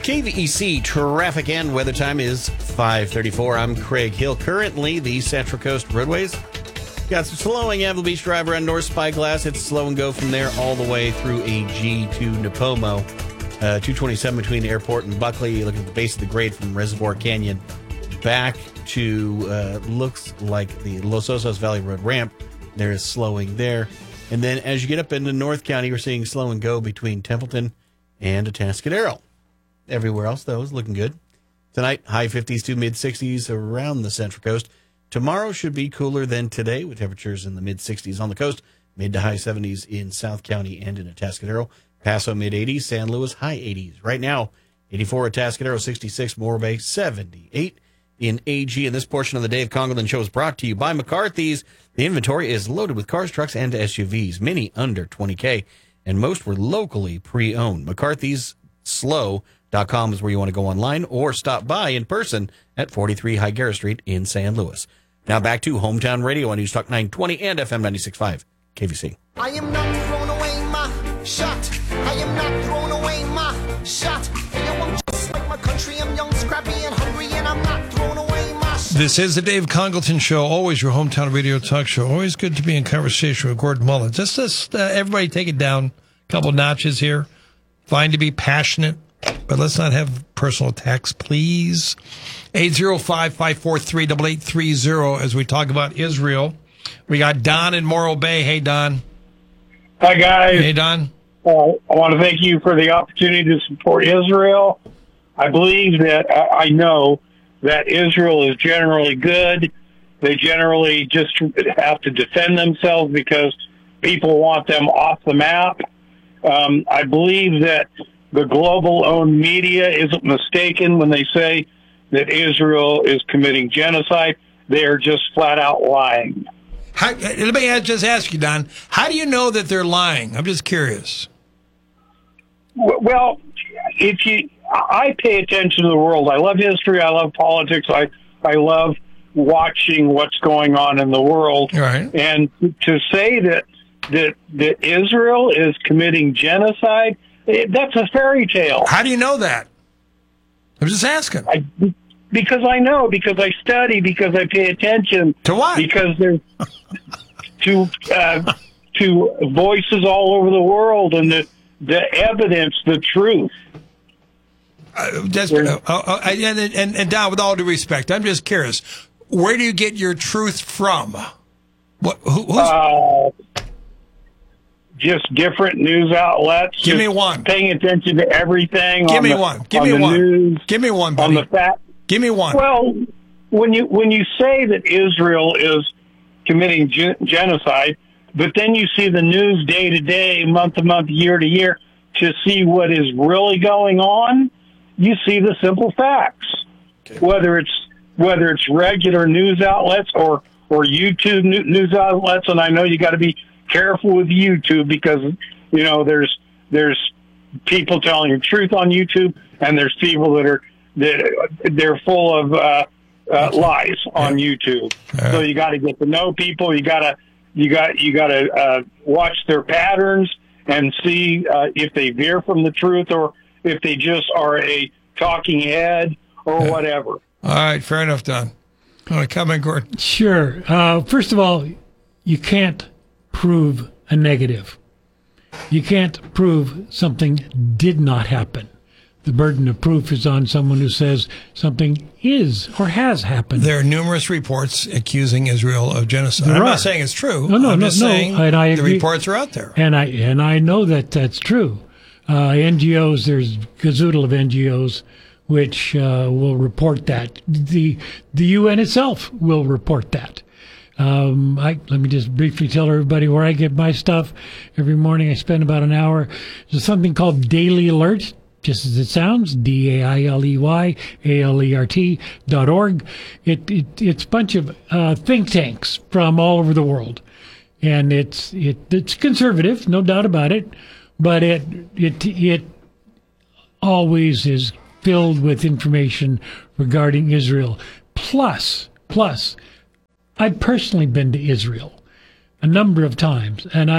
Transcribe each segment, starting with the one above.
KVEC traffic and weather time is 5:34. I'm Craig Hill. Currently, the Central Coast roadways got some slowing. Avila Beach Drive around North Spyglass. It's slow and go from there all the way through AG to Napomo. 227 between the airport and Buckley. Look at the base of the grade from Reservoir Canyon back to looks like the Los Osos Valley Road ramp. There is slowing there. And then as you get up into North County, we're seeing slow and go between Templeton and Atascadero. Everywhere else, though, is looking good. Tonight, high 50s to mid-60s around the Central Coast. Tomorrow should be cooler than today, with temperatures in the mid-60s on the coast, mid to high 70s in South County and in Atascadero. Paso, mid-80s. San Luis, high 80s. Right now, 84 Atascadero, 66 Morro Bay, 78 in AG. And this portion of the Dave Congleton Show is brought to you by McCarthy's. The inventory is loaded with cars, trucks, and SUVs, many under $20K, and most were locally pre-owned. McCarthy's Slow.com is where you want to go online or stop by in person at 43 Higuera Street in San Luis. Now back to Hometown Radio on News Talk 920 and FM 96.5 KVC. I am not throwing away my shot. I am not throwing away my shot. Yo, I'm just like my country. I'm young, scrappy, and hungry, and I'm not throwing away my shot. This is the Dave Congleton Show, always your hometown radio talk show. Always good to be in conversation with Gordon Mullen. Just everybody take it down a couple notches here. Fine to be passionate, but let's not have personal attacks, please. 805-543-8830 as we talk about Israel. We got Don in Morro Bay. Hey, Don. Hi, guys. Hey, Don. I want to thank you for the opportunity to support Israel. I believe that, I know that Israel is generally good. They generally just have to defend themselves because people want them off the map. I believe that the global-owned media isn't mistaken when they say that Israel is committing genocide. They are just flat-out lying. Let me just ask you, Don, how do you know that they're lying? I'm just curious. Well, I pay attention to the world. I love history. I love politics. I love watching what's going on in the world. Right. And to say that Israel is committing genocide, that's a fairy tale. How do you know that? I'm just asking. Because I know, because I study, because I pay attention. To what? Because there's to voices all over the world and the evidence, the truth. And Don, with all due respect, I'm just curious. Where do you get your truth from? Just different news outlets. Give me one. Paying attention to everything. Give me one. Give me one. News, give me one, buddy. On the fact. Give me one. Well, when you say that Israel is committing genocide, but then you see the news day to day, month to month, year to year to see what is really going on, you see the simple facts. Okay. Whether it's regular news outlets or YouTube news outlets, and I know you got to be careful with YouTube because there's people telling the truth on YouTube, and there's people that they're full of lies on YouTube. So you got to get to know people. You got to watch their patterns and see if they veer from the truth or if they just are a talking head or whatever. All right, fair enough, Don. Want to comment, Gordon? Sure. First of all, you can't prove a negative. You can't prove something did not happen. The burden of proof is on someone who says something is or has happened. There are numerous reports accusing Israel of genocide. I'm not saying it's true. I'm just saying and I agree. The reports are out there. And I know that that's true. NGOs, there's a gazoodle of NGOs which will report that. The UN itself will report that. Let me just briefly tell everybody where I get my stuff. Every morning I spend about an hour. There's something called Daily Alert, just as it sounds, DAILEYALERT.org. It's a bunch of think tanks from all over the world. And it's conservative, no doubt about it, but it always is filled with information regarding Israel. Plus, I've personally been to Israel a number of times, and I've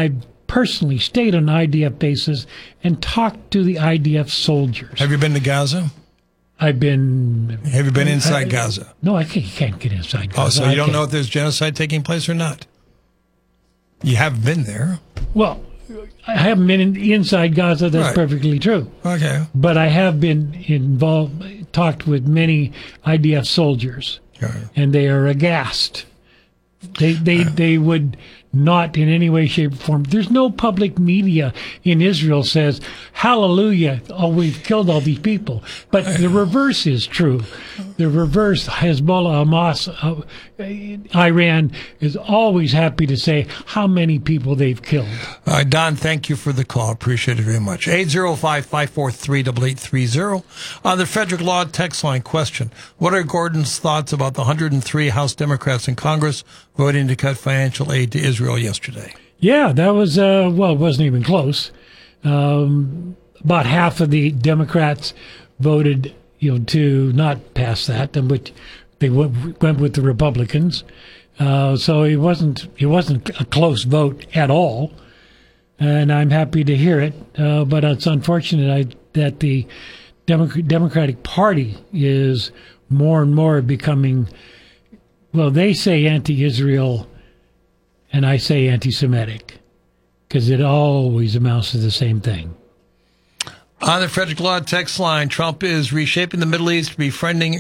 personally stayed on IDF bases and talked to the IDF soldiers. Have you been to Gaza? I've been. Have you been inside Gaza? No, I can't get inside Gaza. Oh, so you don't know if there's genocide taking place or not? You haven't been there. Well, I haven't been inside Gaza. That's Right. perfectly true. Okay. But I have been involved, talked with many IDF soldiers, and they are aghast. They would not in any way, shape, or form. There's no public media in Israel says, hallelujah, oh, we've killed all these people. But the reverse is true. The reverse, Hezbollah, Hamas, Iran is always happy to say how many people they've killed. Don, thank you for the call. Appreciate it very much. 805-543-8830. On the Frederick Law text line question, what are Gordon's thoughts about the 103 House Democrats in Congress voting to cut financial aid to Israel yesterday? Yeah, that was, well, it wasn't even close. About half of the Democrats voted, to not pass that, and which they went with the Republicans. So it wasn't a close vote at all, and I'm happy to hear it. But it's unfortunate that the Democratic Party is more and more becoming, well, they say anti-Israel, and I say anti-Semitic, because it always amounts to the same thing. On the Frederick Law text line, Trump is reshaping the Middle East, befriending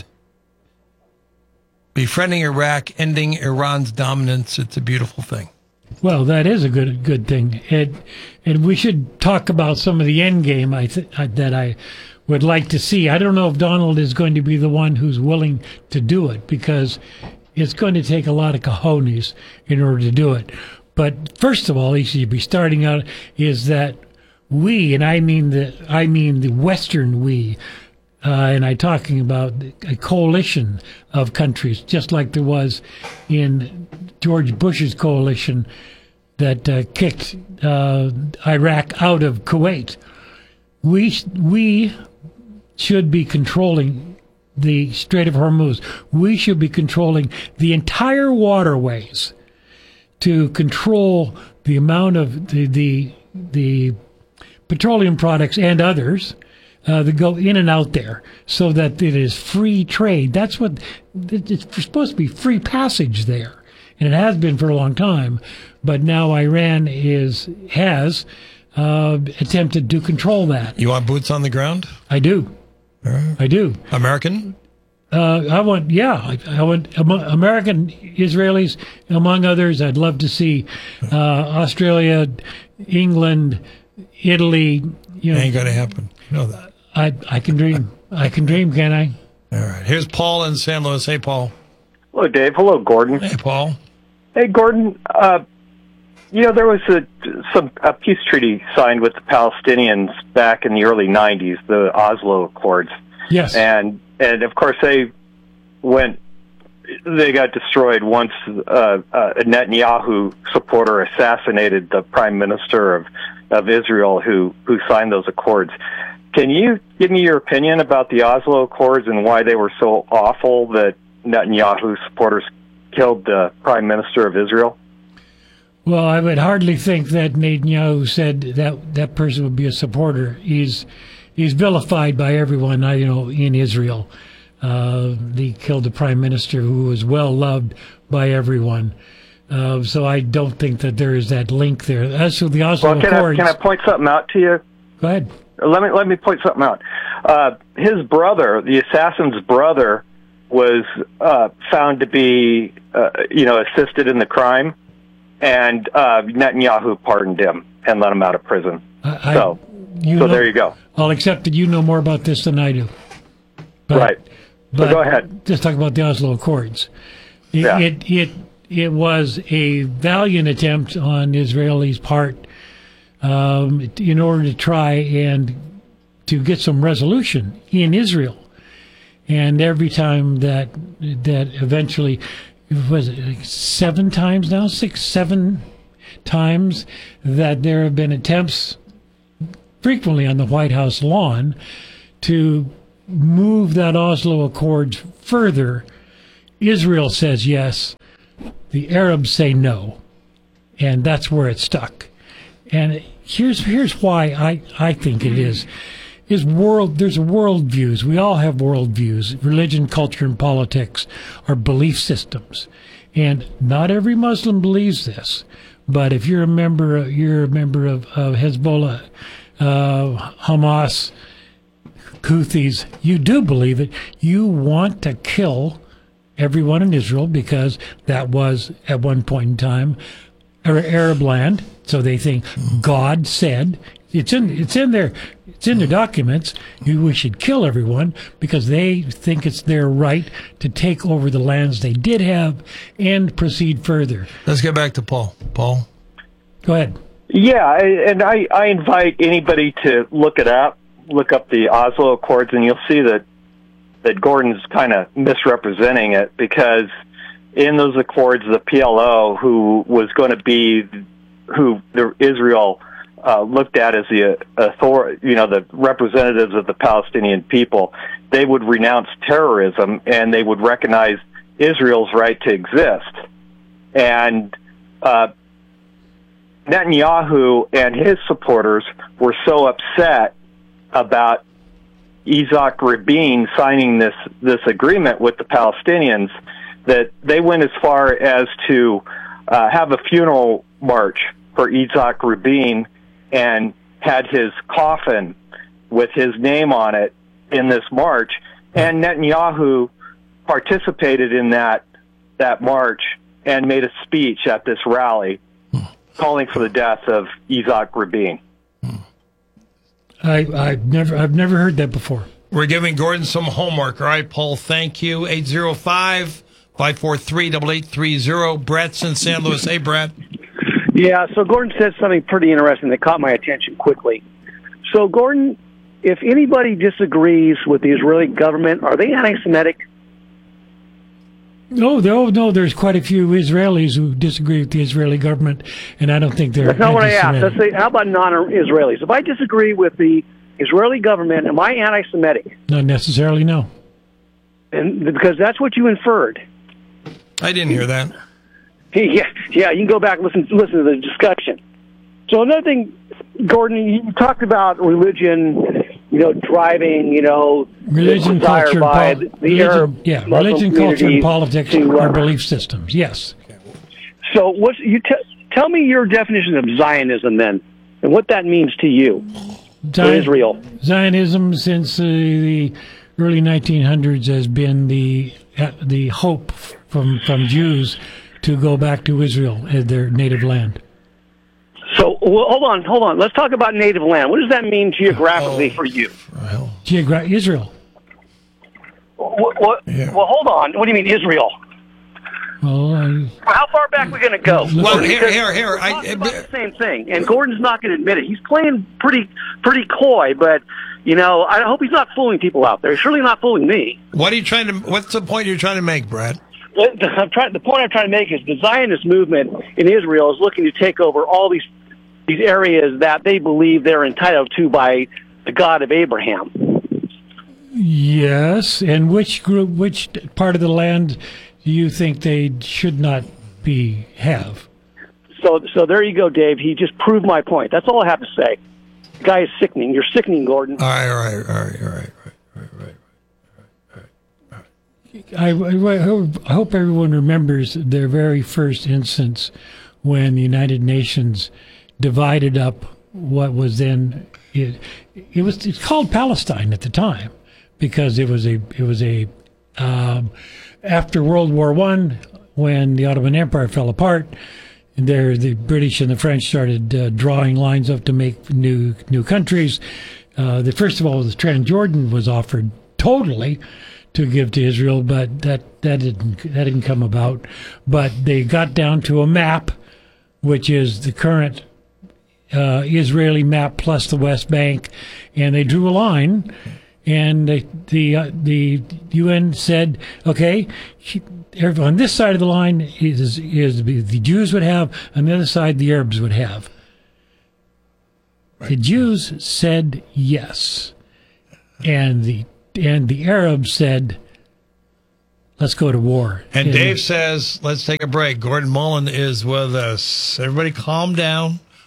Iraq, ending Iran's dominance. It's a beautiful thing. Well, that is a good thing. And we should talk about some of the end game that I would like to see. I don't know if Donald is going to be the one who's willing to do it, because it's going to take a lot of cojones in order to do it. But first of all, he should be starting out is that we, and I mean the Western we, and I'm talking about a coalition of countries, just like there was in George Bush's coalition that kicked Iraq out of Kuwait. We should be controlling the Strait of Hormuz. We should be controlling the entire waterways to control the amount of the petroleum products and others that go in and out there, so that it is free trade. That's what it's supposed to be, free passage there, and it has been for a long time. But now Iran has attempted to control that. You want boots on the ground? I do. I do. American? I want American, Israelis, among others. I'd love to see Australia, England, Italy. Ain't gonna happen. You know that. I can dream. I can dream, can I? All right. Here's Paul in San Luis. Hey, Paul. Hello, Dave. Hello, Gordon. Hey, Paul. Hey, Gordon. There was a peace treaty signed with the Palestinians back in the early 90s, the Oslo Accords. Yes. And of course they got destroyed once a Netanyahu supporter assassinated the prime minister of Israel who signed those accords. Can you give me your opinion about the Oslo Accords and why they were so awful that Netanyahu supporters killed the prime minister of Israel? Well, I would hardly think that Netanyahu said that person would be a supporter. He's vilified by everyone, in Israel. He killed the prime minister who was well loved by everyone. So I don't think that there is that link there. As for the Oslo Accords, can I point something out to you? Go ahead. Let me point something out. His brother, the assassin's brother, was found to be, assisted in the crime, and Netanyahu pardoned him and let him out of prison. So there you go. I'll accept that you know more about this than I do. Right. So go ahead. Just talk about the Oslo Accords. It was a valiant attempt on Israelis' part in order to try and to get some resolution in Israel. And every time that eventually, was it like 7 times now? 7 times that there have been attempts, frequently on the White House lawn, to move that Oslo Accords further. Israel says yes, the Arabs say no, and that's where it stuck. And here's why I think it is there's worldviews. We all have worldviews. Religion, culture, and politics are belief systems. And not every Muslim believes this. But if you're a member of Hezbollah, Hamas, Houthis, you do believe it. You want to kill everyone in Israel because that was at one point in time Arab land. So they think God said it's in their documents. We should kill everyone because they think it's their right to take over the lands they did have and proceed further. Let's get back to Paul. Paul, go ahead. Yeah, and I invite anybody to look up the Oslo Accords, and you'll see that Gordon's kind of misrepresenting it, because in those accords, the PLO, who was going to be who Israel looked at as the the representatives of the Palestinian people, they would renounce terrorism and they would recognize Israel's right to exist. And Netanyahu and his supporters were so upset about Isaac Rabin signing this agreement with the Palestinians that they went as far as to have a funeral march for Isaac Rabin and had his coffin with his name on it in this march. And Netanyahu participated in that march and made a speech at this rally calling for the death of Isaac Rabin. I've never heard that before. We're giving Gordon some homework. All right, Paul, thank you. 805-543-8830. Brett's in San Luis. Hey, Brett. Yeah, so Gordon said something pretty interesting that caught my attention quickly. So, Gordon, if anybody disagrees with the Israeli government, are they anti-Semitic? No, there's quite a few Israelis who disagree with the Israeli government, and I don't think they're That's not what I asked. Let's say, how about non-Israelis? If I disagree with the Israeli government, am I anti-Semitic? Not necessarily, no. And because that's what you inferred. I didn't hear that. Yeah, you can go back and listen to the discussion. So another thing, Gordon, you talked about religion, driving, religion, culture, by the Arab religion, culture, and politics are belief systems. Yes. So tell me your definition of Zionism then, and what that means to you, for Israel. Zionism, since the early 1900s, has been the hope from Jews to go back to Israel as their native land. So, hold on. Let's talk about native land. What does that mean geographically for you? Israel. What? Yeah. Well, hold on. What do you mean, Israel? Well, how far back are we going to go? Well, here. The same thing, and Gordon's not going to admit it. He's playing pretty coy, but I hope he's not fooling people out there. He's surely not fooling me. What's the point you're trying to make, Brad? The point I'm trying to make is the Zionist movement in Israel is looking to take over all these areas that they believe they're entitled to by the God of Abraham. Yes, and which part of the land do you think they should not have? So there you go, Dave. He just proved my point. That's all I have to say. The guy is sickening. You're sickening, Gordon. All right. I hope everyone remembers their very first instance when the United Nations divided up what was then it's called Palestine at the time, because it was a after World War I, when the Ottoman Empire fell apart, the British and the French started drawing lines up to make new countries. First of all, the Transjordan was offered totally to give to Israel, but that didn't come about. But they got down to a map, which is the current Israeli map plus the West Bank, and they drew a line, and the UN said, okay, on this side of the line is the Jews would have, on the other side the Arabs would have. Right. The Jews said yes, and the Arabs said, let's go to war. And Dave says, let's take a break. Gordon Mullen is with us. Everybody calm down.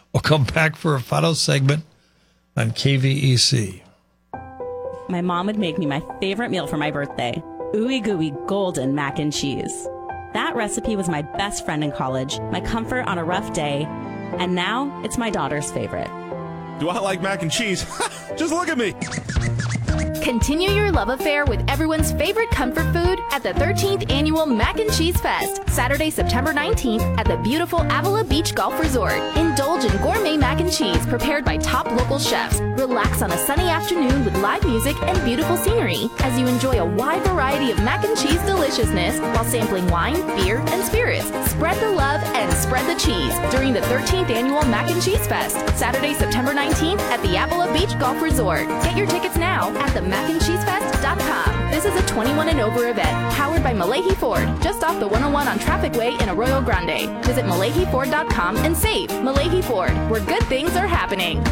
We'll come back for a final segment on KVEC. My mom would make me my favorite meal for my birthday, ooey gooey golden mac and cheese. That recipe was my best friend in college, my comfort on a rough day, and now it's my daughter's favorite. Do I like mac and cheese? Just look at me. Continue your love affair with everyone's favorite comfort food at the 13th Annual Mac and Cheese Fest, Saturday, September 19th at the beautiful Avila Beach Golf Resort. Indulge in gourmet mac and cheese prepared by top local chefs. Relax on a sunny afternoon with live music and beautiful scenery as you enjoy a wide variety of mac and cheese deliciousness while sampling wine, beer, and spirits. Spread the love and spread the cheese during the 13th Annual Mac and Cheese Fest, Saturday, September 19th at the Avila Beach Golf Resort. Get your tickets now at themacandcheesefest.com. This is a 21 and over event powered by Malahi Ford, just off the 101 on Traffic Way in Arroyo Grande. Visit MalahiFord.com and save. Malahi Ford, where good things are happening.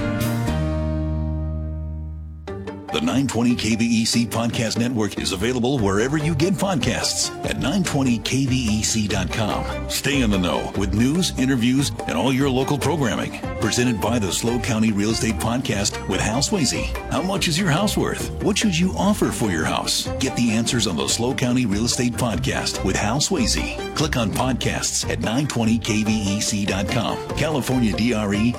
The 920 KVEC Podcast Network is available wherever you get podcasts at 920kvec.com. Stay in the know with news, interviews, and all your local programming. Presented by the SLO County Real Estate Podcast with Hal Swayze. How much is your house worth? What should you offer for your house? Get the answers on the SLO County Real Estate Podcast with Hal Swayze. Click on podcasts at 920kvec.com. California DRE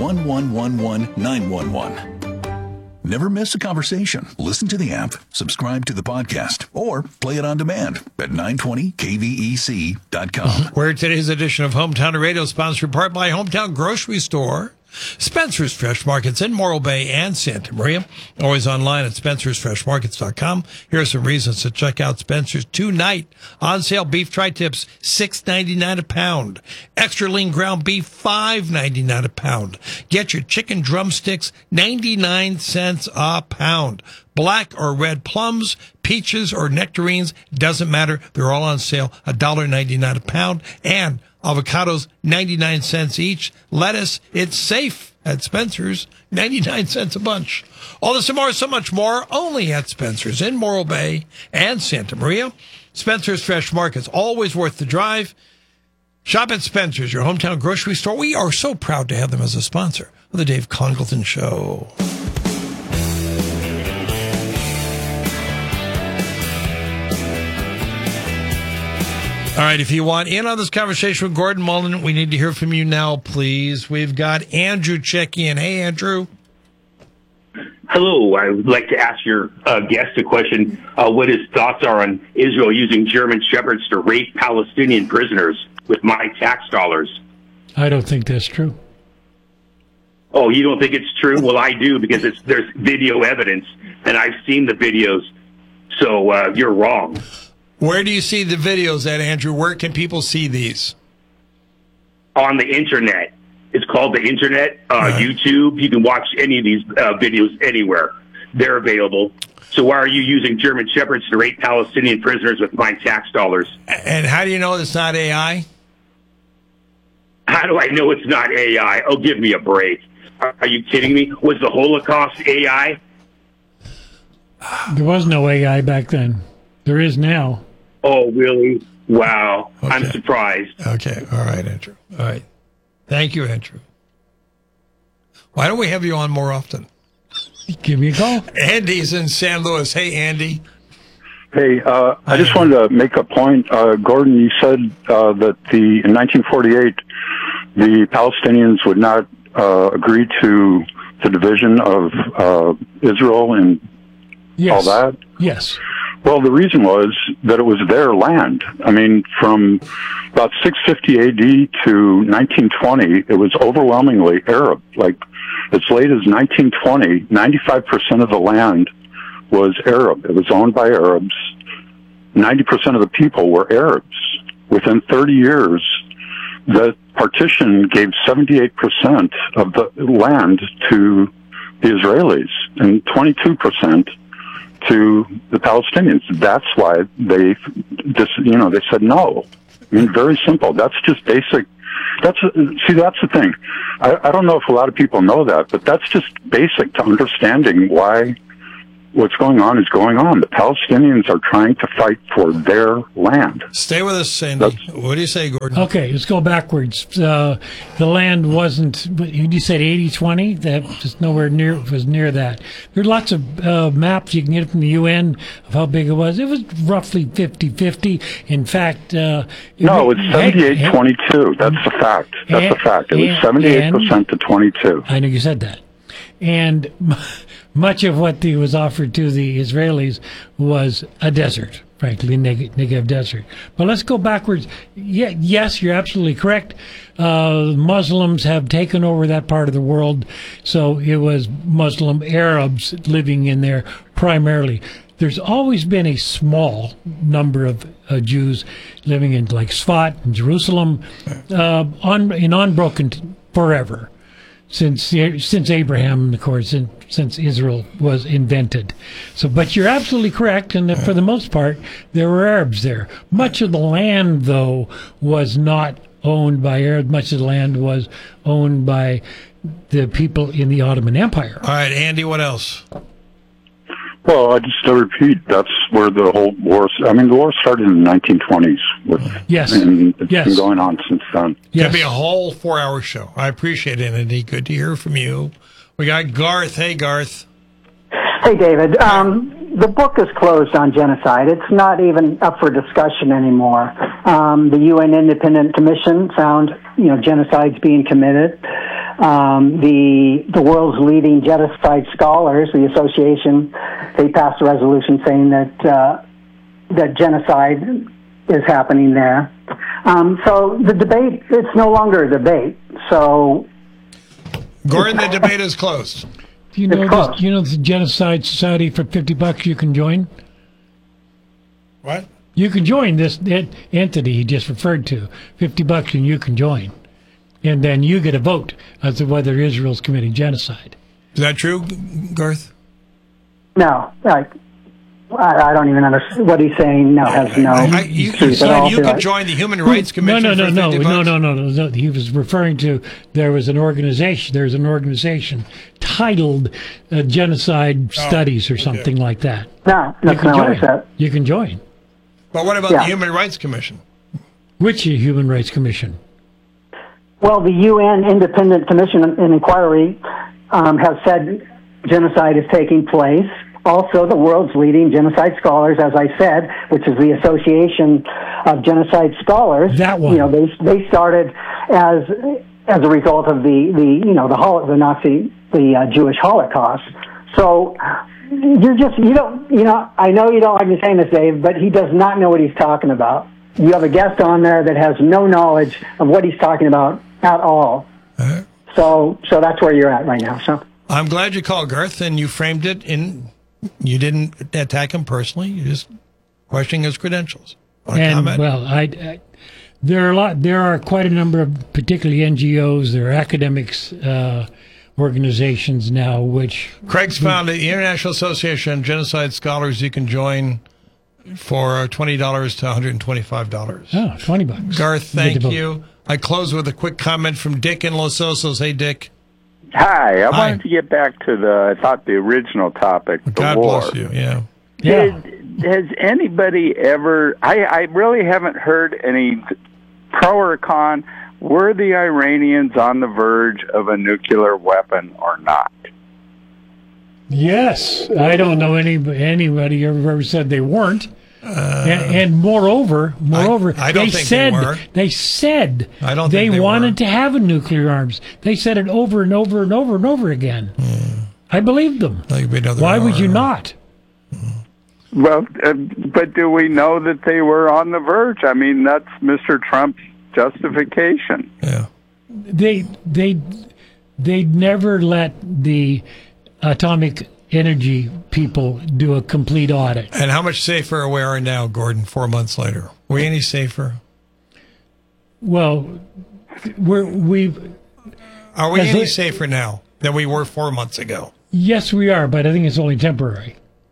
01111-911. Never miss a conversation. Listen to the app, subscribe to the podcast, or play it on demand at 920kvec.com. Where today's edition of Hometown Radio is sponsored in part by Hometown Grocery Store, Spencer's Fresh Markets in Morro Bay and Santa Maria. Always online at spencersfreshmarkets.com. Here are some reasons to check out Spencer's tonight. On sale beef tri-tips, $6.99 a pound. Extra lean ground beef, $5.99 a pound. Get your chicken drumsticks, 99 cents a pound. Black or red plums, peaches or nectarines, doesn't matter. They're all on sale, $1.99 a pound. And avocados, 99 cents each. Lettuce, it's safe at Spencer's, 99 cents a bunch. All this and more, so much more, only at Spencer's in Morro Bay and Santa Maria. Spencer's Fresh Markets, always worth the drive. Shop at Spencer's, your hometown grocery store. We are so proud to have them as a sponsor of the Dave Congleton Show. All right, if you want in on this conversation with Gordon Mullen, we need to hear from you now, please. We've got Andrew checking in. Hey, Andrew. Hello. I would like to ask your guest a question, what his thoughts are on Israel using German shepherds to rape Palestinian prisoners with my tax dollars. I don't think that's true. Oh, you don't think it's true? Well, I do, because there's video evidence, and I've seen the videos, so you're wrong. Where do you see the videos at, Andrew? Where can people see these? On the internet. It's called the internet, YouTube. You can watch any of these videos anywhere. They're available. So why are you using German shepherds to rape Palestinian prisoners with my tax dollars? And how do you know it's not AI? How do I know it's not AI? Oh, give me a break. Are you kidding me? Was the Holocaust AI? There was no AI back then. There is now. Oh, really? Wow. Okay. I'm surprised. Okay. All right, Andrew. All right. Thank you, Andrew. Why don't we have you on more often? Give me a call. Andy's in San Luis. Hey, Andy. Hey, I just wanted to make a point. Gordon, you said that in 1948, the Palestinians would not agree to the division of Israel and all that? Yes. Well, the reason was that it was their land. I mean, from about 650 AD to 1920, it was overwhelmingly Arab. Like, as late as 1920, 95% of the land was Arab. It was owned by Arabs. 90% of the people were Arabs. Within 30 years, the partition gave 78% of the land to the Israelis and 22% to the Palestinians. That's why they said no. I mean, very simple. That's just basic. That's the thing. I don't know if a lot of people know that, but that's just basic to understanding why what's going on is going on. The Palestinians are trying to fight for their land. Stay with us, Sandy. What do you say, Gordon? Okay, let's go backwards. The land wasn't, you said 80-20? That was nowhere near, was near that. There are lots of maps you can get from the UN of how big it was. It was roughly 50-50. In fact... no, it was 78-22. That's the fact. That's the fact. It was 78% to 22. I know you said that. And much of what was offered to the Israelis was a desert, frankly, Negev desert. But let's go backwards. Yeah, yes, you're absolutely correct. Muslims have taken over that part of the world, so it was Muslim Arabs living in there primarily. There's always been a small number of Jews living in like Sfat and Jerusalem, in unbroken forever. Since Abraham, of course, since Israel was invented. So, but you're absolutely correct, and for the most part, there were Arabs there. Much of the land, though, was not owned by Arabs. Much of the land was owned by the people in the Ottoman Empire. All right, Andy, what else? Well, I just repeat, that's where the whole war, the war started in the 1920s. And it's been going on since then. It's going to be a whole 4-hour show. I appreciate it, Andy. Good to hear from you. We got Garth. Hey, Garth. Hey, David. The book is closed on genocide. It's not even up for discussion anymore. The UN Independent Commission found, genocides being committed. The world's leading genocide scholars, the association, they passed a resolution saying that genocide is happening there. So the debate, it's no longer a debate. So, Gordon, the debate is closed. Do you know the Genocide Society for $50 you can join? What? You can join this entity he just referred to. $50 and you can join. And then you get a vote as to whether Israel's committing genocide. Is that true, Garth? No. I don't even understand what he's saying. No, has no. You can join the Human Rights Commission. No. He was referring to there's an organization titled Genocide Studies or something like that. No, that's not what I said. You can join. But what about the Human Rights Commission? Which Human Rights Commission? Well, the UN Independent Commission and Inquiry has said genocide is taking place. Also, the world's leading genocide scholars, as I said, which is the Association of Genocide Scholars. That one. They started as a result of the Jewish Holocaust. So I know you don't like me saying this, Dave, but he does not know what he's talking about. You have a guest on there that has no knowledge of what he's talking about at all. So that's where you're at right now. So I'm glad you called, Garth, and you framed it in. You didn't attack him personally. You just questioning his credentials. There are quite a number of, particularly NGOs, there are academics, organizations now, which Craig's found the International Association of Genocide Scholars. You can join for $20 to $125. Oh, $20. Garth, thank you. I close with a quick comment from Dick in Los Osos. Hey, Dick. Hi. I wanted to get back to the original topic, the God war. Bless you. Yeah. Has anybody ever? I really haven't heard any pro or con. Were the Iranians on the verge of a nuclear weapon or not? Yes, I don't know anybody ever said they weren't. And moreover, I don't think they said I don't they think they wanted were. to have a nuclear arms. They said it over and over and over and over again. I believed them. Why would you not? Well, but do we know that they were on the verge? I mean, that's Mr. Trump's justification. Yeah. They never let the atomic energy people do a complete audit. And how much safer we are now, Gordon, 4 months later? Are we any safer? Well, Are we any safer now than we were 4 months ago? Yes, we are, but I think it's only temporary.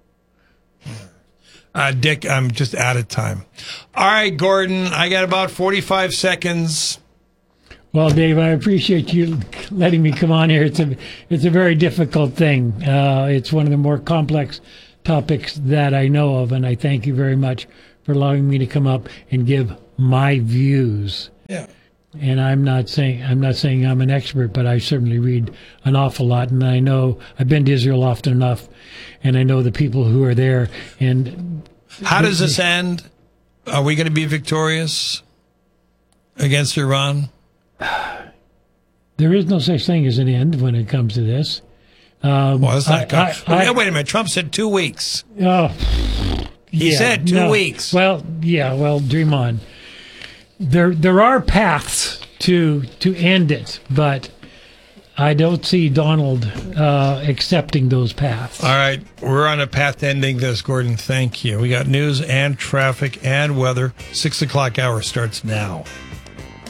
Dick, I'm just out of time. All right, Gordon, I got about 45 seconds. Well, Dave, I appreciate you letting me come on here. It's a very difficult thing. It's one of the more complex topics that I know of, and I thank you very much for allowing me to come up and give my views. Yeah. And I'm not saying I'm an expert, but I certainly read an awful lot, and I know I've been to Israel often enough, and I know the people who are there. And how does this end? Are we going to be victorious against Iran? There is no such thing as an end when it comes to this. Well, that's not wait a minute. Trump said 2 weeks. Oh, he said 2 weeks. Well, yeah. Well, dream on. There are paths to end it, but I don't see Donald accepting those paths. All right, we're on a path to ending this, Gordon. Thank you. We got news and traffic and weather. 6 o'clock hour starts now.